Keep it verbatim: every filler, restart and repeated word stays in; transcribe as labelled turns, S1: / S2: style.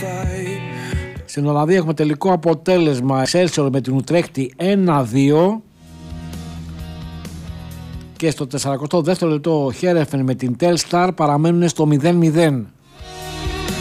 S1: Στην Ολλανδία έχουμε τελικό αποτέλεσμα Excelsior με την Ουτρέχτη ένα δύο. Και στο σαράντα δεύτερο λεπτό ο Χέρεφεν με την Telstar παραμένουν στο μηδέν μηδέν.